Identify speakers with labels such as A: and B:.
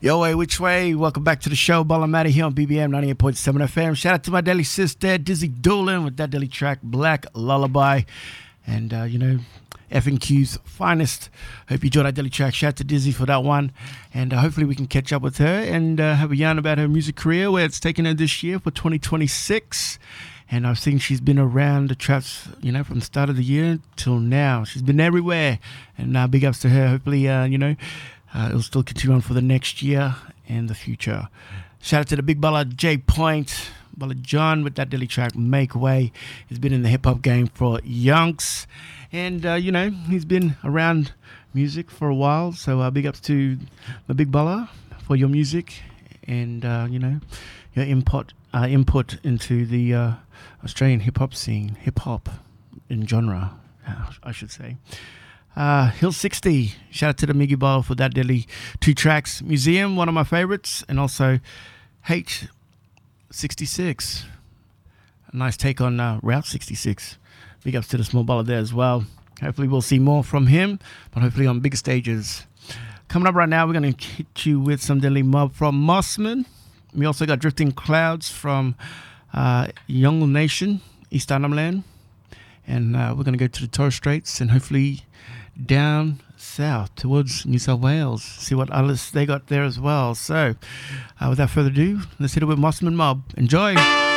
A: Yo, hey, which way? Welcome back to the show. Bala Matty here on BBM 98.7 FM. Shout out to my Delhi sister, Dizzy Doolin, with that Delhi track, Black Lullaby. And, FNQ's finest. Hope you enjoyed that Delhi track. Shout out to Dizzy for that one. And hopefully we can catch up with her and have a yarn about her music career, where it's taken her this year for 2026. And I've seen she's been around the traps, from the start of the year till now. She's been everywhere. And big ups to her. Hopefully, it'll still continue on for the next year and the future. Shout out to the big baller J Point, Baller John, with that Delhi track Make Way. He's been in the hip hop game for yonks, and he's been around music for a while. So big ups to the big baller for your music and your input into the Australian hip hop scene, hip hop in genre, I should say. Hill 60, shout out to the Miggy Ball for that Delhi 2 tracks. Museum, one of my favorites, and also H66, a nice take on Route 66. Big ups to the small baller there as well. Hopefully we'll see more from him, but hopefully on bigger stages. Coming up right now, we're going to hit you with some Delhi Mob from Mossman. We also got Drifting Clouds from Young Nation, East Arnhem, and we're going to go to the Torres Straits and hopefully down south towards New South Wales, see what others they got there as well. So without further ado, let's hit it with Mossman Mob. Enjoy.